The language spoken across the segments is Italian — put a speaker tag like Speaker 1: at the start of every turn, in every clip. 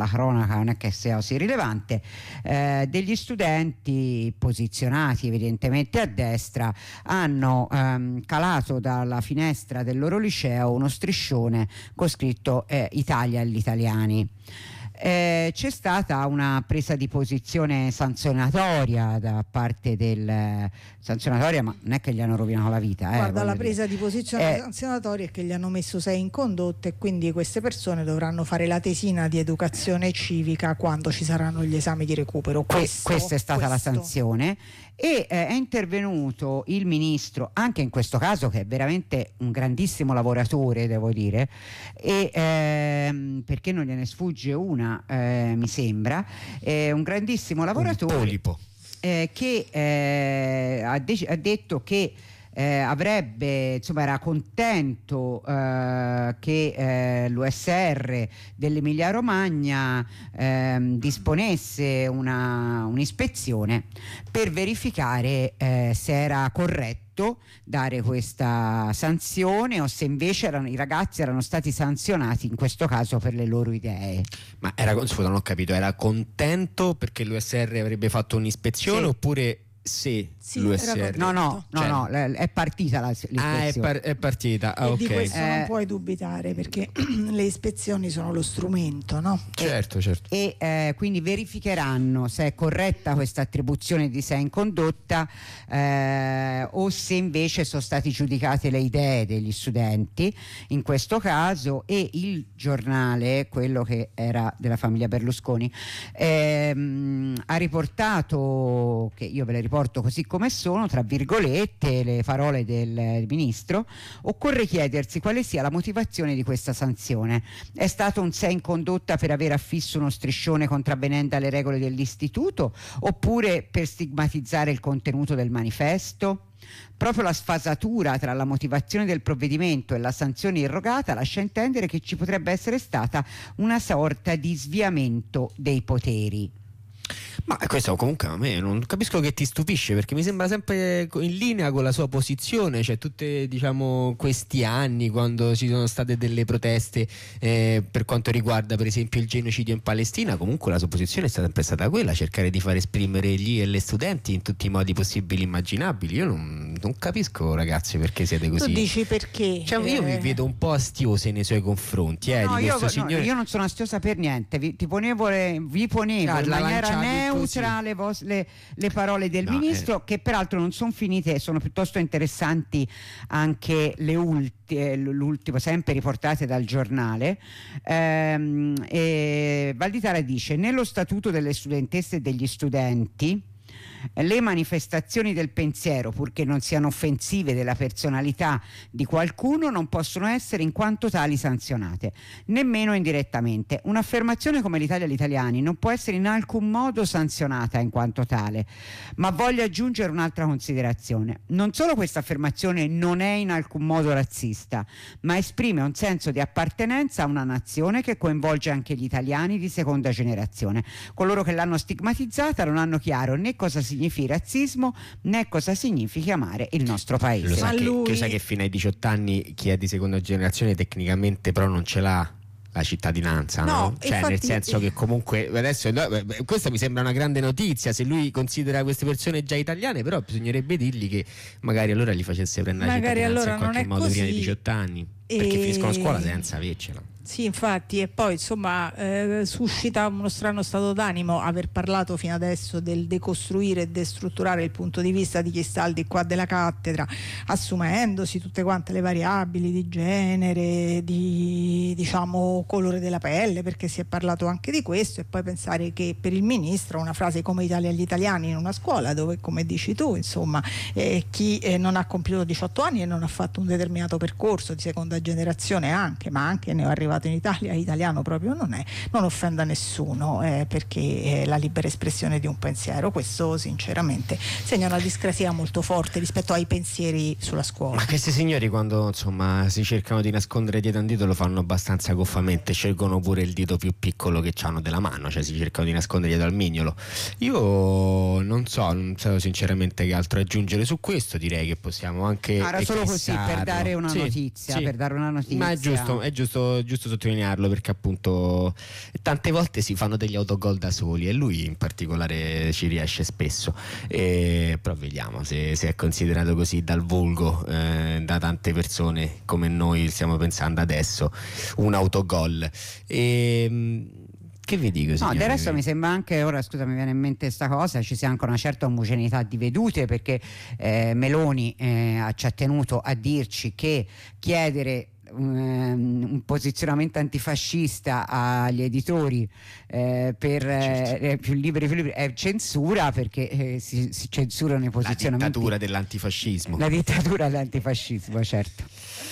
Speaker 1: la cronaca non è che sia così rilevante, degli studenti posizionati evidentemente a destra hanno calato dalla finestra del loro liceo uno striscione con scritto Italia agli italiani. C'è stata una presa di posizione sanzionatoria da parte sanzionatoria, ma non è che gli hanno rovinato la vita.
Speaker 2: Guarda, la presa di posizione sanzionatoria è che gli hanno messo 6 in condotta e quindi queste persone dovranno fare la tesina di educazione civica quando ci saranno gli esami di recupero.
Speaker 1: Questa è stata la sanzione, e è intervenuto il ministro, anche in questo caso, che è veramente un grandissimo lavoratore, devo dire, e perché non gliene sfugge una, mi sembra, un grandissimo lavoratore,
Speaker 3: un polipo,
Speaker 1: che ha detto che avrebbe, insomma, era contento che l'USR dell'Emilia Romagna disponesse un'ispezione per verificare se era corretto dare questa sanzione o se invece i ragazzi erano stati sanzionati in questo caso per le loro idee.
Speaker 3: Ma scusa, non ho capito, era contento perché l'USR avrebbe fatto un'ispezione, oppure sì, l'USR?
Speaker 1: No, è partita l'ispezione.
Speaker 3: È partita.
Speaker 2: E
Speaker 3: okay.
Speaker 2: Di questo non puoi dubitare, perché le ispezioni sono lo strumento, no?
Speaker 3: Certo.
Speaker 1: E quindi verificheranno se è corretta questa attribuzione di 6 in condotta, o se invece sono state giudicate le idee degli studenti in questo caso. E il giornale, quello che era della famiglia Berlusconi, ha riportato, che io ve le riporto così come sono, tra virgolette, le parole del ministro: occorre chiedersi quale sia la motivazione di questa sanzione. È stato un 6 in condotta per aver affisso uno striscione contravvenendo alle regole dell'istituto, oppure per stigmatizzare il contenuto del manifesto? Proprio la sfasatura tra la motivazione del provvedimento e la sanzione irrogata lascia intendere che ci potrebbe essere stata una sorta di sviamento dei poteri.
Speaker 3: Ma questo comunque a me non capisco che ti stupisce, perché mi sembra sempre in linea con la sua posizione, cioè tutti, diciamo, questi anni, quando ci sono state delle proteste per quanto riguarda per esempio il genocidio in Palestina, comunque la sua posizione è sempre stata quella: cercare di far esprimere gli e le studenti in tutti i modi possibili e immaginabili. Io non capisco, ragazzi, perché siete così.
Speaker 2: Tu dici perché?
Speaker 3: Cioè, io vi vedo un po' astiose nei suoi confronti.
Speaker 1: No,
Speaker 3: di questo signore.
Speaker 1: Io non sono astiosa per niente, vi ponevo in maniera neutra le parole del ministro, che peraltro non sono finite, sono piuttosto interessanti anche le l'ultimo, sempre riportate dal giornale. Valditara dice: nello statuto delle studentesse e degli studenti le manifestazioni del pensiero, purché non siano offensive della personalità di qualcuno, non possono essere in quanto tali sanzionate, nemmeno indirettamente. Un'affermazione come l'Italia agli italiani non può essere in alcun modo sanzionata in quanto tale. Ma voglio aggiungere un'altra considerazione: non solo questa affermazione non è in alcun modo razzista, ma esprime un senso di appartenenza a una nazione che coinvolge anche gli italiani di seconda generazione. Coloro che l'hanno stigmatizzata non hanno chiaro né cosa significhi razzismo né cosa significhi amare il nostro paese.
Speaker 3: Lo sa che fino ai 18 anni chi è di seconda generazione tecnicamente però non ce l'ha la cittadinanza, no? Cioè, infatti, nel senso che comunque adesso questa mi sembra una grande notizia se lui considera queste persone già italiane, però bisognerebbe dirgli che magari allora gli facesse prendere la cittadinanza
Speaker 2: allora
Speaker 3: in qualche modo prima dei 18 anni, perché finiscono scuola senza avercela.
Speaker 2: Sì, infatti, e poi insomma suscita uno strano stato d'animo aver parlato fino adesso del decostruire e destrutturare il punto di vista di chi sta al di qua della cattedra, assumendosi tutte quante le variabili di genere, di, diciamo, colore della pelle, perché si è parlato anche di questo, e poi pensare che per il ministro una frase come Italia agli italiani in una scuola dove, come dici tu, insomma, chi non ha compiuto 18 anni e non ha fatto un determinato percorso di seconda generazione ma anche ne è arrivato in Italia, italiano proprio non è, non offenda nessuno, perché è la libera espressione di un pensiero. Questo sinceramente segna una discrasia molto forte rispetto ai pensieri sulla scuola.
Speaker 3: Ma questi signori, quando insomma si cercano di nascondere dietro un dito, lo fanno abbastanza goffamente, scelgono pure il dito più piccolo che hanno della mano, cioè si cercano di nascondere dietro al mignolo. Io non so sinceramente che altro aggiungere su questo, direi che possiamo anche
Speaker 1: era solo così per dare una notizia, per dare una notizia.
Speaker 3: Ma è giusto giusto sottolinearlo, perché appunto tante volte si fanno degli autogol da soli e lui in particolare ci riesce spesso, però vediamo se è considerato così dal volgo, da tante persone come noi stiamo pensando adesso, un autogol. Che vi dico,
Speaker 1: No,
Speaker 3: signori?
Speaker 1: del resto mi sembra anche, ora scusa mi viene in mente questa cosa, ci sia anche una certa omogeneità di vedute, perché Meloni ci ha tenuto a dirci che chiedere un posizionamento antifascista agli editori per più liberi è censura, perché si censurano i posizionamenti.
Speaker 3: La dittatura dell'antifascismo.
Speaker 1: La dittatura dell'antifascismo, certo.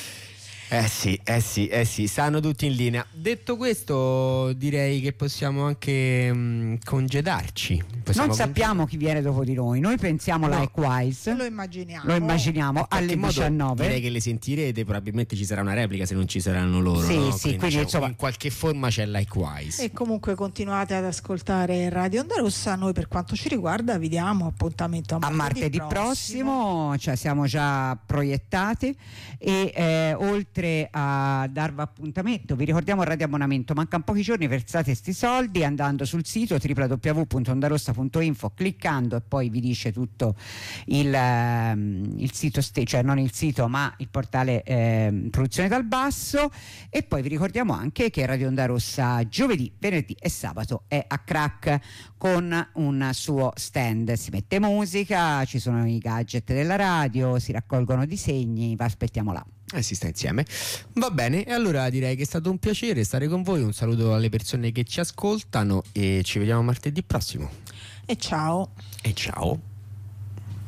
Speaker 3: Sì, stanno tutti in linea. Detto questo, direi che possiamo anche congedarci.
Speaker 1: Non sappiamo chi viene dopo di noi, noi pensiamo Likewise.
Speaker 2: Lo immaginiamo
Speaker 1: alle 19.
Speaker 3: Direi che le sentirete, probabilmente ci sarà una replica se non ci saranno loro.
Speaker 1: Sì,
Speaker 3: no?
Speaker 1: sì, quindi insomma,
Speaker 3: in qualche forma c'è Likewise.
Speaker 2: E comunque continuate ad ascoltare Radio Onda Rossa. Noi per quanto ci riguarda vi diamo appuntamento a
Speaker 1: martedì prossimo, cioè siamo già proiettati, e oltre a darvi appuntamento vi ricordiamo il radio abbonamento, mancano pochi giorni, versate sti soldi andando sul sito www.ondarossa.info, cliccando, e poi vi dice tutto il sito cioè non il sito ma il portale Produzione dal Basso. E poi vi ricordiamo anche che Radio Onda Rossa giovedì, venerdì e sabato è a Crack con un suo stand, si mette musica, ci sono i gadget della radio, si raccolgono disegni, vi aspettiamo là.
Speaker 3: Si sta insieme. Va bene, e allora direi che è stato un piacere stare con voi. Un saluto alle persone che ci ascoltano e ci vediamo martedì prossimo.
Speaker 2: E ciao.
Speaker 3: E ciao.